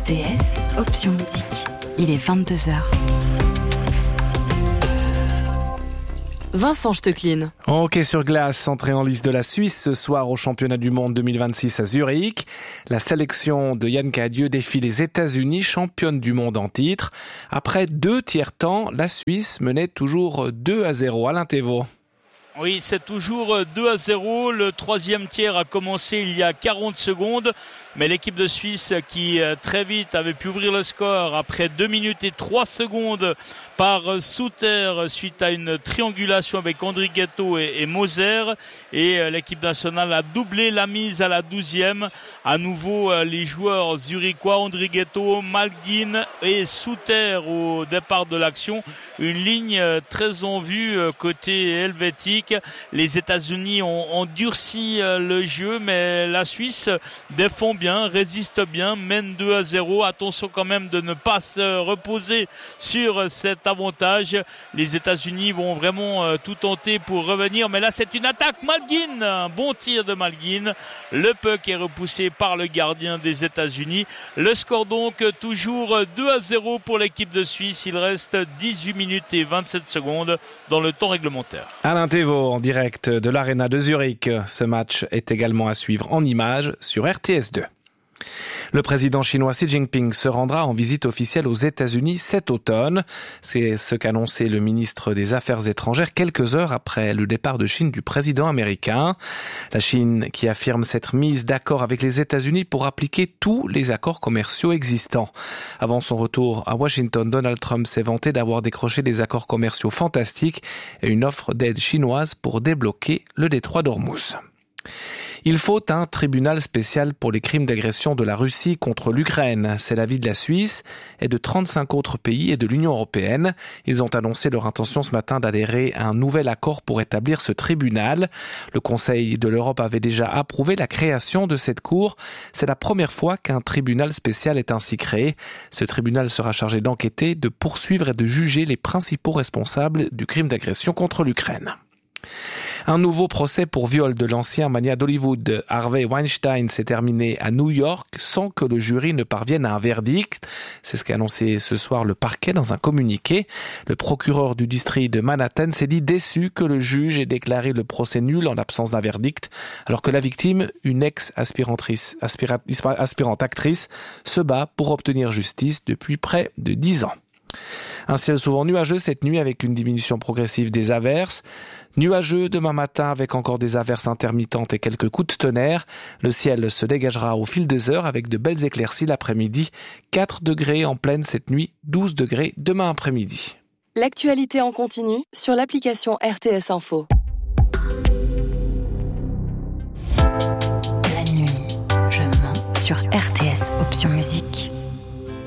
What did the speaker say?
RTS, option musique. Il est 22h. Vincent Stecklin. Hockey sur glace, entrée en liste de la Suisse ce soir au championnat du monde 2026 à Zurich. La sélection de Yann Cadieux défie les États-Unis, championne du monde en titre. Après 2 tiers-temps, la Suisse menait toujours 2-0. Alain Thévault. Oui, c'est toujours 2-0. Le 3e tiers a commencé il y a 40 secondes. Mais l'équipe de Suisse qui très vite avait pu ouvrir le score après 2 minutes et 3 secondes par Souter suite à une triangulation avec Andrighetto et Moser. Et l'équipe nationale a doublé la mise à la 12e. À nouveau, les joueurs zurichois, Andrighetto, Malgin et Souter au départ de l'action. Une ligne très en vue côté helvétique. Les États-Unis ont durci le jeu, mais la Suisse défend bien, résiste bien, mène 2-0. Attention quand même de ne pas se reposer sur cet avantage. Les États-Unis vont vraiment tout tenter pour revenir, mais là c'est une attaque. Malgin, un bon tir de Malgin. Le puck est repoussé par le gardien des États-Unis. Le score donc toujours 2-0 pour l'équipe de Suisse. Il reste 18 minutes et 27 secondes dans le temps réglementaire. Alain Thévault en direct de l'Arena de Zurich. Ce match est également à suivre en images sur RTS2. Le président chinois Xi Jinping se rendra en visite officielle aux États-Unis cet automne. C'est ce qu'a annoncé le ministre des Affaires étrangères quelques heures après le départ de Chine du président américain. La Chine qui affirme s'être mise d'accord avec les États-Unis pour appliquer tous les accords commerciaux existants. Avant son retour à Washington, Donald Trump s'est vanté d'avoir décroché des accords commerciaux fantastiques et une offre d'aide chinoise pour débloquer le détroit d'Ormuz. Il faut un tribunal spécial pour les crimes d'agression de la Russie contre l'Ukraine. C'est l'avis de la Suisse et de 35 autres pays et de l'Union européenne. Ils ont annoncé leur intention ce matin d'adhérer à un nouvel accord pour établir ce tribunal. Le Conseil de l'Europe avait déjà approuvé la création de cette cour. C'est la première fois qu'un tribunal spécial est ainsi créé. Ce tribunal sera chargé d'enquêter, de poursuivre et de juger les principaux responsables du crime d'agression contre l'Ukraine. Un nouveau procès pour viol de l'ancien magnat d'Hollywood, Harvey Weinstein, s'est terminé à New York sans que le jury ne parvienne à un verdict. C'est ce qu'a annoncé ce soir le parquet dans un communiqué. Le procureur du district de Manhattan s'est dit déçu que le juge ait déclaré le procès nul en l'absence d'un verdict, alors que la victime, une ex-aspirante actrice, se bat pour obtenir justice depuis près de 10 ans. Un ciel souvent nuageux cette nuit avec une diminution progressive des averses. Nuageux demain matin avec encore des averses intermittentes et quelques coups de tonnerre. Le ciel se dégagera au fil des heures avec de belles éclaircies l'après-midi. 4 degrés en pleine cette nuit, 12 degrés demain après-midi. L'actualité en continu sur l'application RTS Info. La nuit, je mens sur RTS Option Musique.